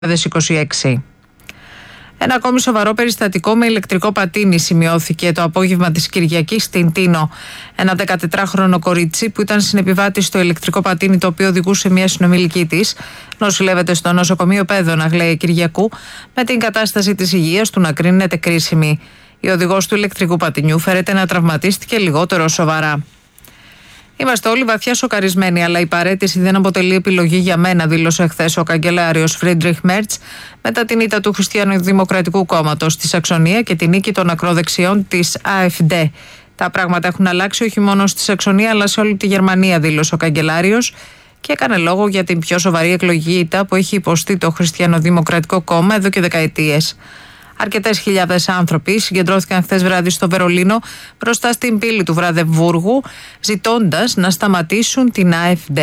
2026. Ένα ακόμη σοβαρό περιστατικό με ηλεκτρικό πατίνι σημειώθηκε το απόγευμα της Κυριακής στην Τίνο. Ένα 14χρονο κορίτσι που ήταν συνεπιβάτη στο ηλεκτρικό πατίνι το οποίο οδηγούσε μια συνομιλική της νοσηλεύεται στο νοσοκομείο Πέδων Αγλαία Κυριακού με την κατάσταση της υγείας του να κρίνεται κρίσιμη. Η οδηγός του ηλεκτρικού πατινιού φέρεται να τραυματίστηκε λιγότερο σοβαρά. Είμαστε όλοι βαθιά σοκαρισμένοι, αλλά η παραίτηση δεν αποτελεί επιλογή για μένα, δήλωσε χθες ο καγκελάριος Φρίντριχ Μέρτς μετά την ήττα του Χριστιανοδημοκρατικού Κόμματος στη Σαξονία και την νίκη των ακροδεξιών της AfD. Τα πράγματα έχουν αλλάξει όχι μόνο στη Σαξονία αλλά σε όλη τη Γερμανία, δήλωσε ο καγκελάριος και έκανε λόγο για την πιο σοβαρή εκλογική ήττα που έχει υποστεί το Χριστιανοδημοκρατικό Κόμμα εδώ και δεκαετίες. Αρκετές χιλιάδες άνθρωποι συγκεντρώθηκαν χθες βράδυ στο Βερολίνο μπροστά στην πύλη του Βραδεβούργου, ζητώντας να σταματήσουν την AfD.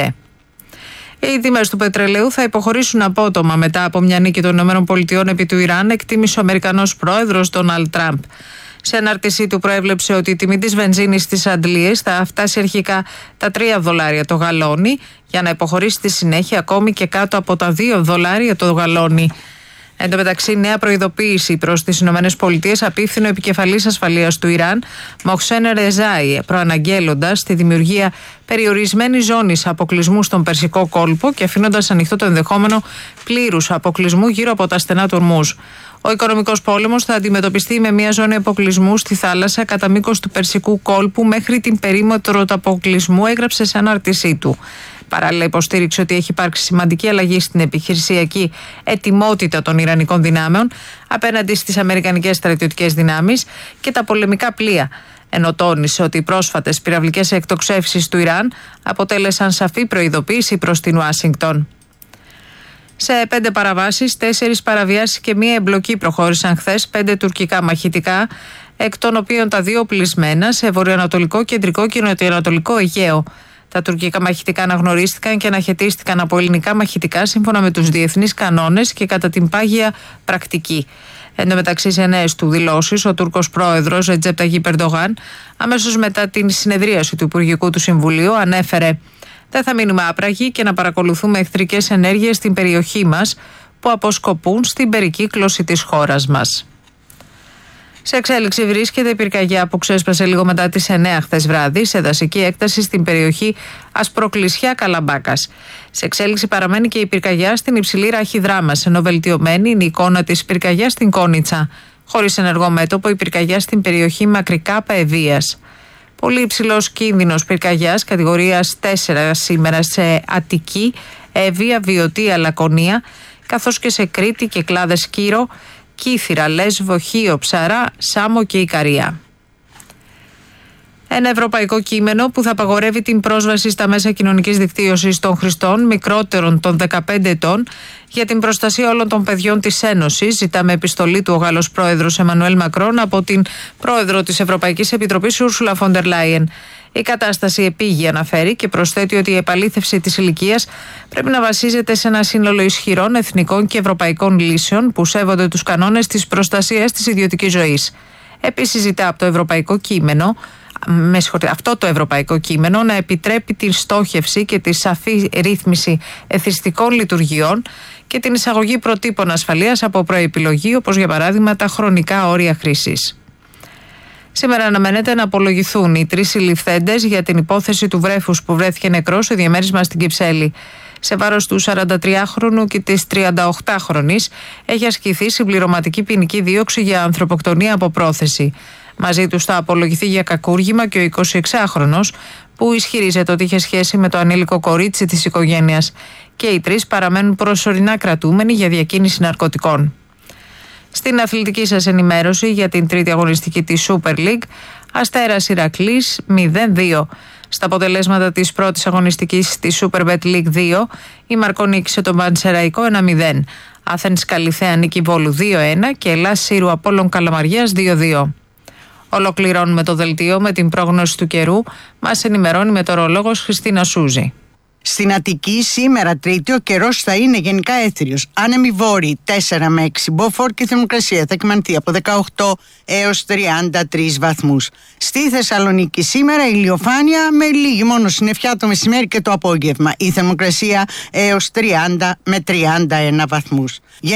Οι τιμές του πετρελαίου θα υποχωρήσουν απότομα μετά από μια νίκη των ΗΠΑ επί του Ιράν, εκτίμησε ο Αμερικανός πρόεδρος Ντόναλντ Τραμπ. Σε ανάρτησή του προέβλεψε ότι η τιμή της βενζίνης στις Αντλίες θα φτάσει αρχικά τα $3 το γαλόνι, για να υποχωρήσει στη συνέχεια ακόμη και κάτω από τα $2 το γαλόνι. Εν τω μεταξύ, νέα προειδοποίηση προς τις ΗΠΑ απίφθινε ο επικεφαλής ασφαλείας του Ιράν, Μοχσέν Ρεζάι, προαναγγέλλοντας τη δημιουργία περιορισμένης ζώνης αποκλεισμού στον Περσικό κόλπο και αφήνοντας ανοιχτό το ενδεχόμενο πλήρους αποκλεισμού γύρω από τα στενά του Ορμούζ. Ο οικονομικός πόλεμος θα αντιμετωπιστεί με μια ζώνη αποκλεισμού στη θάλασσα κατά μήκος του Περσικού κόλπου μέχρι την περίμετρο του αποκλεισμού, έγραψε σε ανάρτησή του. Παράλληλα, υποστήριξε ότι έχει υπάρξει σημαντική αλλαγή στην επιχειρησιακή ετοιμότητα των Ιρανικών δυνάμεων απέναντι στις αμερικανικές στρατιωτικές δυνάμεις και τα πολεμικά πλοία. Ενώ τόνισε ότι οι πρόσφατες πυραυλικές εκτοξεύσεις του Ιράν αποτέλεσαν σαφή προειδοποίηση προς την Ουάσιγκτον. Σε 5 παραβάσεις, 4 παραβιάσεις και 1 εμπλοκή προχώρησαν χθες 5 τουρκικά μαχητικά, εκ των οποίων τα 2 οπλισμένα σε βορειοανατολικό, κεντρικό και νοτιοανατολικό Αιγαίο. Τα τουρκικά μαχητικά αναγνωρίστηκαν και αναχαιτίστηκαν από ελληνικά μαχητικά σύμφωνα με τους διεθνείς κανόνες και κατά την πάγια πρακτική. Εν τω μεταξύ, σε νέες του δηλώσεις, ο Τούρκος πρόεδρος Ρετζέπ Ταγιπ Ερντογάν, αμέσως μετά την συνεδρίαση του Υπουργικού του Συμβουλίου, ανέφερε: «Δεν θα μείνουμε άπραγοι και να παρακολουθούμε εχθρικές ενέργειες στην περιοχή μας που αποσκοπούν στην περικύκλωση της χώρας μας». Σε εξέλιξη βρίσκεται η πυρκαγιά που ξέσπασε λίγο μετά τις 9 χθες βράδυ σε δασική έκταση στην περιοχή Ασπροκλησιά Καλαμπάκας. Σε εξέλιξη παραμένει και η πυρκαγιά στην υψηλή ράχη Δράμας, ενώ βελτιωμένη είναι η εικόνα της πυρκαγιάς στην Κόνιτσα. Χωρίς ενεργό μέτωπο η πυρκαγιά στην περιοχή Μακρικάπα Ευβίας. Πολύ υψηλός κίνδυνος πυρκαγιάς κατηγορίας 4 σήμερα σε Αττική, Εύβοια, Βιωτία, Λακωνία, καθώς και σε Κρήτη, Κυκλάδες, Κύρο, Κύθυρα, Λέσβο, Χίο, Ψαρά, Σάμο και Ικαρία. Ένα ευρωπαϊκό κείμενο που θα απαγορεύει την πρόσβαση στα μέσα κοινωνικής δικτύωσης των χρηστών μικρότερων των 15 ετών για την προστασία όλων των παιδιών της Ένωσης, ζητά με επιστολή του ο Γάλλος πρόεδρος Εμμανουέλ Μακρόν από την πρόεδρο της Ευρωπαϊκής Επιτροπής Ούρσουλα φον ντερ Λάιεν. Η κατάσταση επίγει, αναφέρει, και προσθέτει ότι η επαλήθευση της ηλικίας πρέπει να βασίζεται σε ένα σύνολο ισχυρών εθνικών και ευρωπαϊκών λύσεων που σέβονται τους κανόνες της προστασίας της ιδιωτικής ζωής. Επίσης, ζητά από το αυτό το ευρωπαϊκό κείμενο να επιτρέπει τη στόχευση και τη σαφή ρύθμιση εθιστικών λειτουργιών και την εισαγωγή προτύπων ασφαλείας από προεπιλογή, όπως για παράδειγμα τα χρονικά όρια χρήσης. Σήμερα αναμένεται να απολογηθούν οι 3 συλληφθέντες για την υπόθεση του βρέφους που βρέθηκε νεκρός στο διαμέρισμα στην Κυψέλη. Σε βάρος του 43χρονου και της 38χρονης έχει ασκηθεί συμπληρωματική ποινική δίωξη για ανθρωποκτονία από πρόθεση. Μαζί τους θα απολογηθεί για κακούργημα και ο 26χρονος που ισχυρίζεται ότι είχε σχέση με το ανήλικο κορίτσι της οικογένειας. Και οι 3 παραμένουν προσωρινά κρατούμενοι για διακίνηση ναρκωτικών. Στην αθλητική σας ενημέρωση για την τρίτη αγωνιστική της Super League, Αστέρας Ηρακλής 0-2. Στα αποτελέσματα της πρώτης αγωνιστικής της Superbet League 2, η Μαρκό νίκησε τον Πανσεραϊκό 1-0. Άθενς Καλιθέα νίκη Βόλου 2-1 και Ελλάς Σύρου Απόλλων Καλαμαριάς 2-2. Ολοκληρώνουμε το δελτίο με την πρόγνωση του καιρού. Μας ενημερώνει μετεωρολόγος Χριστίνα Σούζη. Στην Αττική σήμερα Τρίτη ο καιρός θα είναι γενικά έθριος. Άνεμοι βόρειοι 4 με 6 μποφόρ και η θερμοκρασία θα κυμανθεί από 18 έως 33 βαθμούς. Στη Θεσσαλονίκη σήμερα ηλιοφάνεια με λίγη μόνο συννεφιά το μεσημέρι και το απόγευμα. Η θερμοκρασία έως 30 με 31 βαθμούς.